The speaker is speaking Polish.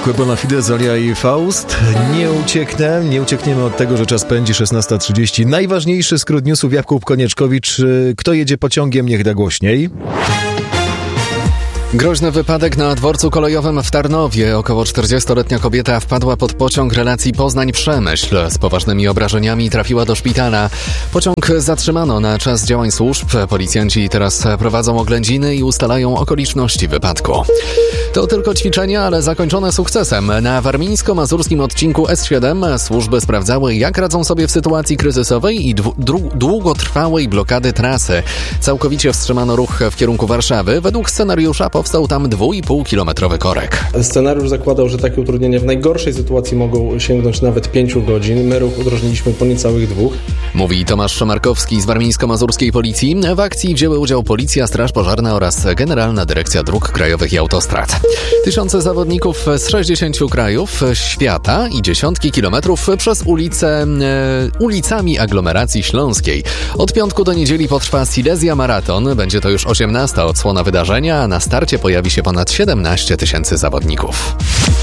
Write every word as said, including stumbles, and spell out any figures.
Niezwykłe bona fide, Zolia i Faust. Nie ucieknę, nie uciekniemy od tego, że czas pędzi, szesnasta trzydzieści. Najważniejszy skrót newsów, Jakub Konieczkowicz. Kto jedzie pociągiem, niech da głośniej. Groźny wypadek na dworcu kolejowym w Tarnowie. Około czterdziestoletnia kobieta wpadła pod pociąg relacji Poznań-Przemyśl. Z poważnymi obrażeniami trafiła do szpitala. Pociąg zatrzymano na czas działań służb. Policjanci teraz prowadzą oględziny i ustalają okoliczności wypadku. To tylko ćwiczenia, ale zakończone sukcesem. Na warmińsko-mazurskim odcinku S siedem służby sprawdzały, jak radzą sobie w sytuacji kryzysowej i dwu- długotrwałej blokady trasy. Całkowicie wstrzymano ruch w kierunku Warszawy. Według scenariusza powstał tam dwuipółkilometrowy korek. Scenariusz zakładał, że takie utrudnienia w najgorszej sytuacji mogą sięgnąć nawet pięciu godzin. My ruch udrożniliśmy po niecałych dwóch. Mówi Tomasz Szomarkowski z warmińsko-mazurskiej policji. W akcji wzięły udział Policja, Straż Pożarna oraz Generalna Dyrekcja Dróg Krajowych i Autostrad. Tysiące zawodników z sześćdziesięciu krajów świata i dziesiątki kilometrów przez ulice, e, ulicami aglomeracji śląskiej. Od piątku do niedzieli potrwa Silesia Maraton. Będzie to już osiemnasta odsłona wydarzenia, a na starcie pojawi się ponad siedemnaście tysięcy zawodników.